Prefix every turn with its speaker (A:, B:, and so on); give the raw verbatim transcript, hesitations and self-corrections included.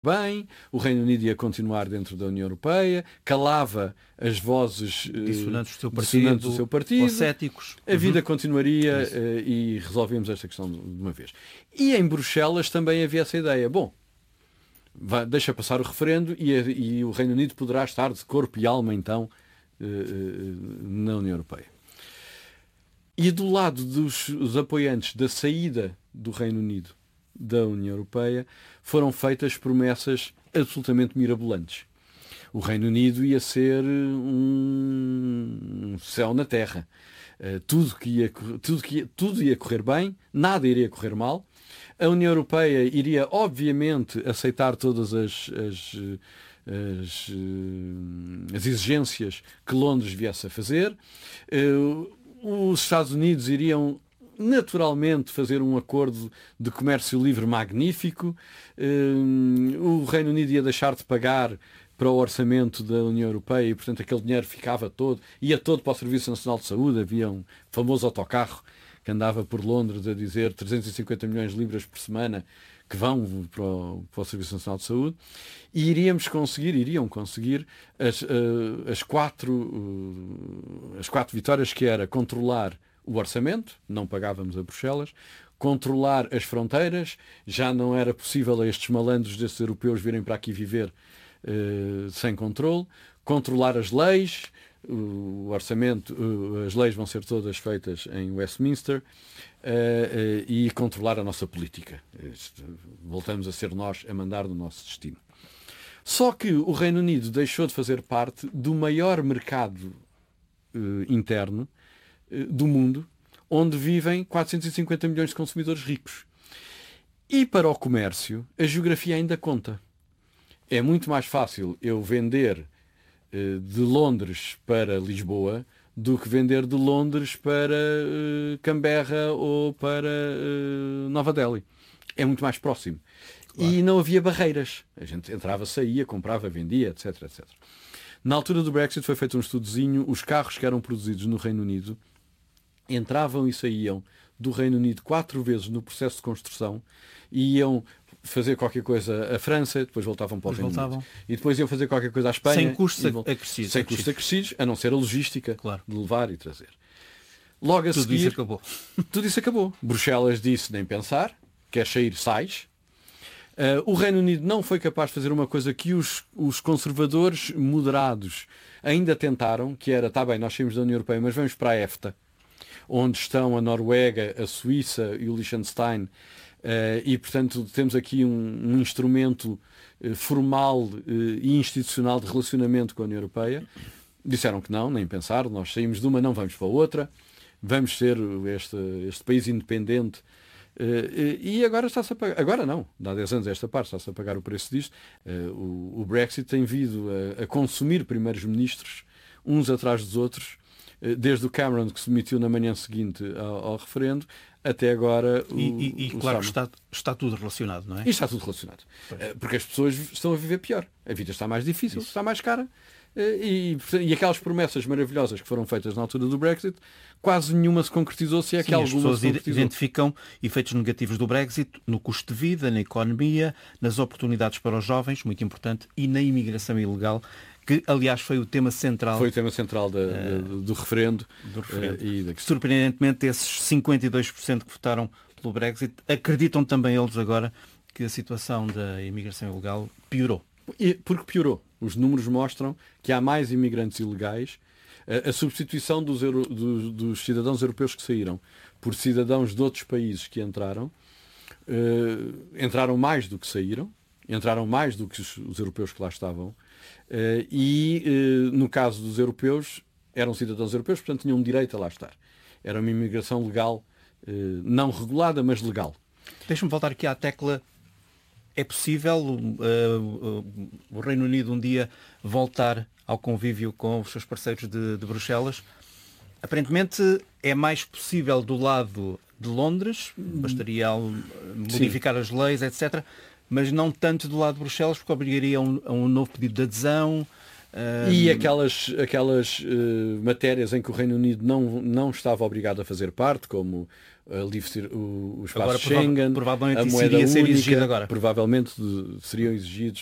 A: bem, o Reino Unido ia continuar dentro da União Europeia, calava as vozes
B: dissonantes do seu partido,
A: dissonantes do seu partido,
B: céticos.
A: A vida uhum. continuaria uh, e resolvíamos esta questão de uma vez. E em Bruxelas também havia essa ideia. Bom, vai, deixa passar o referendo e, a, e o Reino Unido poderá estar de corpo e alma, então, uh, uh, na União Europeia. E do lado dos, dos apoiantes da saída do Reino Unido da União Europeia, foram feitas promessas absolutamente mirabolantes. O Reino Unido ia ser um céu na terra. Uh, tudo, que ia, tudo, que ia, tudo ia correr bem, nada iria correr mal. A União Europeia iria, obviamente, aceitar todas as, as, as, as exigências que Londres viesse a fazer. Uh, os Estados Unidos iriam naturalmente fazer um acordo de comércio livre magnífico. O Reino Unido ia deixar de pagar para o orçamento da União Europeia e, portanto, aquele dinheiro ficava todo, ia todo para o Serviço Nacional de Saúde. Havia um famoso autocarro que andava por Londres a dizer trezentos e cinquenta milhões de libras por semana que vão para o, para o Serviço Nacional de Saúde, e iríamos conseguir, iriam conseguir as, as, quatro, as quatro vitórias, que era controlar o orçamento, não pagávamos a Bruxelas, controlar as fronteiras, já não era possível a estes malandros desses europeus virem para aqui viver uh, sem controle, controlar as leis, o orçamento, uh, as leis vão ser todas feitas em Westminster, uh, uh, e controlar a nossa política. Voltamos a ser nós a mandar no nosso destino. Só que o Reino Unido deixou de fazer parte do maior mercado uh, interno do mundo, onde vivem quatrocentos e cinquenta milhões de consumidores ricos. E para o comércio, a geografia ainda conta. É muito mais fácil eu vender uh, de Londres para Lisboa do que vender de Londres para uh, Canberra ou para uh, Nova Delhi. É muito mais próximo. Claro. E não havia barreiras. A gente entrava, saía, comprava, vendia, etc, etcétera. Na altura do Brexit foi feito um estudozinho. Os carros que eram produzidos no Reino Unido entravam e saíam do Reino Unido quatro vezes no processo de construção, e iam fazer qualquer coisa à França, depois voltavam para o Reino Unido. E depois iam fazer qualquer coisa à Espanha.
B: Sem custos
A: vol-
B: acrescidos.
A: Sem custos acrescidos, a não ser a logística, claro, de levar e trazer. Logo a
B: tudo
A: seguir...
B: isso acabou.
A: Tudo isso acabou. Bruxelas disse nem pensar, quer sair, sais. Uh, o Reino Unido não foi capaz de fazer uma coisa que os, os conservadores moderados ainda tentaram, que era, tá bem, nós saímos da União Europeia, mas vamos para a EFTA, onde estão a Noruega, a Suíça e o Liechtenstein, uh, e, portanto, temos aqui um, um instrumento uh, formal uh, e institucional de relacionamento com a União Europeia. Disseram que não, nem pensar, nós saímos de uma, não vamos para a outra, vamos ser este, este país independente. Uh, e agora está-se a pagar, agora não, há dez anos esta parte está-se a pagar o preço disto. Uh, o, o Brexit tem vindo a, a consumir primeiros ministros, uns atrás dos outros, desde o Cameron, que se demitiu na manhã seguinte ao, ao referendo, até agora o,
B: E, e, e
A: o
B: claro, está, está tudo relacionado, não é?
A: E está tudo relacionado. Pois. Porque as pessoas estão a viver pior. A vida está mais difícil, Isso. está mais cara. E, e aquelas promessas maravilhosas que foram feitas na altura do Brexit, quase nenhuma se concretizou, se é
B: Sim,
A: que alguma
B: as
A: se
B: pessoas identificam efeitos negativos do Brexit no custo de vida, na economia, nas oportunidades para os jovens, muito importante, e na imigração ilegal, que, aliás, foi o tema central.
A: Foi o tema central da, uh, do, do referendo.
B: Do referendo.
A: Uh, e da...
B: Surpreendentemente, esses cinquenta e dois por cento que votaram pelo Brexit acreditam também eles agora que a situação da imigração ilegal piorou.
A: E, porque piorou. Os números mostram que há mais imigrantes ilegais. A, a substituição dos, euro, dos, dos cidadãos europeus que saíram por cidadãos de outros países que entraram, uh, entraram mais do que saíram, entraram mais do que os, os europeus que lá estavam. Uh, e, uh, no caso dos europeus, eram cidadãos europeus, portanto tinham direito a lá estar. Era uma imigração legal, uh, não regulada, mas legal.
B: Deixa-me voltar aqui à tecla. É possível uh, uh, o Reino Unido um dia voltar ao convívio com os seus parceiros de, de Bruxelas? Aparentemente é mais possível do lado de Londres, bastaria modificar Sim. as leis, etcétera, mas não tanto do lado de Bruxelas, porque obrigaria a um, a um novo pedido de adesão. Uh...
A: E aquelas, aquelas uh, matérias em que o Reino Unido não, não estava obrigado a fazer parte, como a livre, o, o espaço
B: agora,
A: Schengen,
B: provavelmente
A: a
B: isso
A: moeda
B: iria ser
A: única,
B: exigido agora.
A: provavelmente seriam exigidos